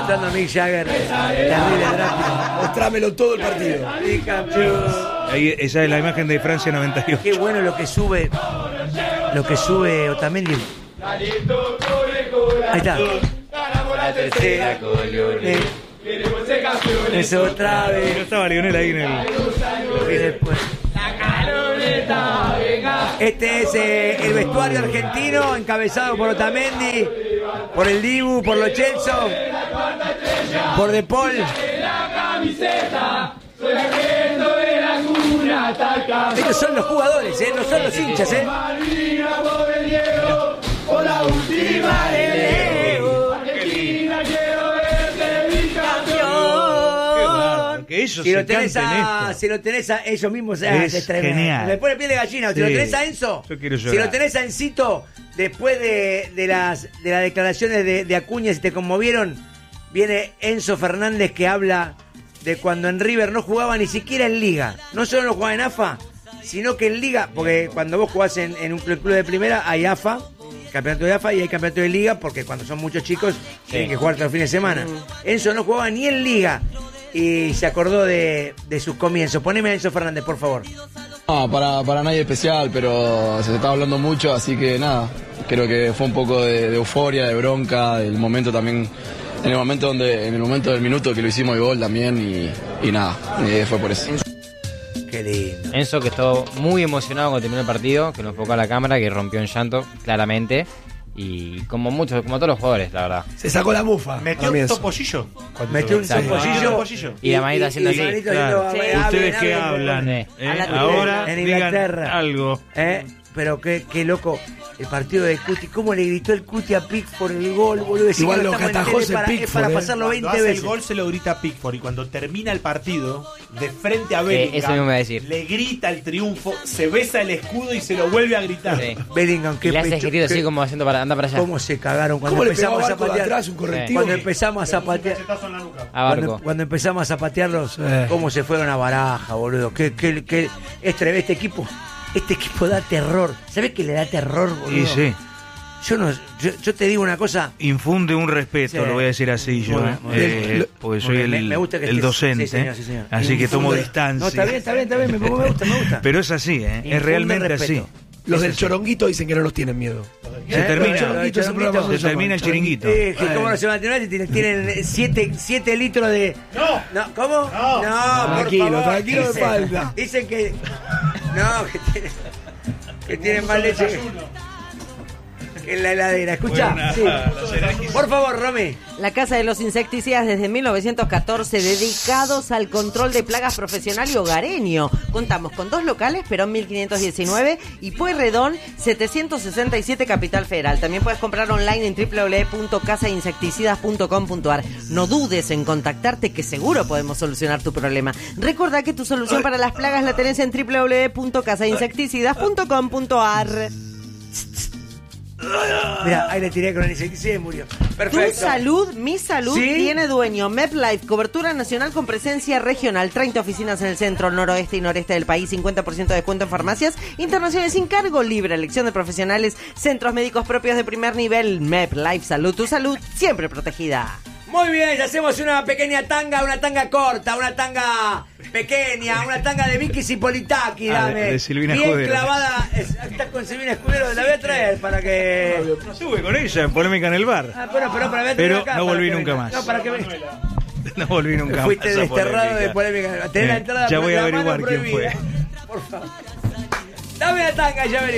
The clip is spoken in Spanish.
mostrando a Mick Jagger. Terrible Drácula. Mostrámelo todo el partido. Y campeón. Ahí, esa es la imagen de Francia 98. Qué bueno lo que sube Otamendi. Ahí está. La tercera es otra vez. No estaba Lionel ahí en el... Y después. Este es el vestuario argentino, encabezado por Otamendi, por el Dibu, por Lo Celso, por De Paul. Estos son los jugadores, no son los hinchas, Por la última Que ellos si lo tenés a ellos mismos, es genial. Me pone piel de gallina. Si lo tenés a Enzo, Yo quiero llorar. si lo tenés a Encito, después de las declaraciones de Acuña, si te conmovieron, viene Enzo Fernández que habla de cuando en River no jugaba ni siquiera en Liga. No solo no jugaba en AFA, sino que en Liga, porque cuando vos jugás en un club de primera hay AFA, campeonato de AFA, y hay campeonato de Liga, porque cuando son muchos chicos tienen que jugar todos los fines de semana. Enzo no jugaba ni en Liga y se acordó de sus comienzos. Poneme a Enzo Fernández, por favor. No, para nadie especial, pero se está hablando mucho, así que nada, creo que fue un poco de euforia, de bronca, del momento también, en el momento del minuto que lo hicimos de gol también, y nada, fue por eso. Qué lindo. Enzo, que estuvo muy emocionado cuando terminó el partido, que lo enfocó a la cámara, que rompió en llanto, claramente. Y como todos los jugadores, la verdad. Se sacó la mufa. Metió un topollillo. Metió un topollillo. Y la manita haciendo así. Ustedes que hablan, ahora en digan Inglaterra. algo. Pero qué loco el partido de Cuti. ¿Cómo le gritó el Cuti a Pickford el gol, boludo? Igual lo que atajó ese Pickford. Es para pasarlo 20 Cuando hace veces. el gol se lo grita a Pickford, y cuando termina el partido, de frente a Bellingham, eso mismo iba a decir. le grita el triunfo, se besa el escudo y se lo vuelve a gritar. Sí. Bellingham, qué Y le hace pecho, gestido así como haciendo para andar para allá. ¿Cómo se cagaron cuando ¿Cómo le pegó empezamos a a Barco de patear? atrás un correctivo? Cuando empezamos a zapatear. A Barco. Cuando empezamos a zapatearlos, cómo se fueron a Baraja, boludo. Este equipo da terror. ¿Sabés qué le da terror, boludo? Y sí. Yo te digo una cosa. Infunde un respeto, Sí. lo voy a decir así yo, porque soy me gusta que el estés- docente, sí, señor. así que tomo Infunde- distancia. No, está bien, me gusta. Pero es así, Infunde es realmente respeto. así. Los del Choronguito dicen que no los tienen miedo. Se termina, Choronguito, ese programa se se llama termina el chiringuito. ¿Cómo no se van a tener? Tienen 7 litros de... No, ¿cómo? No, Tranquilo, por favor. tranquilo, de falta. Dicen que... No, que tienen más leche que en la heladera. Escucha, Bueno, sí. Por favor, Romy. La Casa de los Insecticidas desde 1914, dedicados al control de plagas profesional y hogareño. Contamos con 2 locales, Perón 1519 y Pueyrredón 767, Capital Federal. También puedes comprar online en www.casainsecticidas.com.ar. No dudes en contactarte, que seguro podemos solucionar tu problema. Recordá que tu solución para las plagas la tenés en www.casainsecticidas.com.ar. Mira, ahí le tiré con el insecticida y murió. Perfecto. Tu salud, mi salud, ¿Sí? tiene dueño. MepLife, cobertura nacional con presencia regional. 30 oficinas en el centro, noroeste y noreste del país. 50% de descuento en farmacias internacionales sin cargo. Libre elección de profesionales. Centros médicos propios de primer nivel. MepLife Salud, tu salud siempre protegida. Muy bien, hacemos una pequeña tanga, una tanga corta, una tanga pequeña, una tanga de Vicky Cipolitaki, dame. De Silvina bien Escudero. clavada. Estás con Silvina Escudero, la voy a traer para que... Estuve con ella en polémica en el bar. Pero la voy a traer Pero acá no para volví que nunca venga. más. No, para que venga. No volví nunca más. Fuiste a esa desterrado de polémica. polémica. Tenés la entrada Ya voy a la mano averiguar quién fue. prohibida. Por favor. Dame la tanga, ya veré.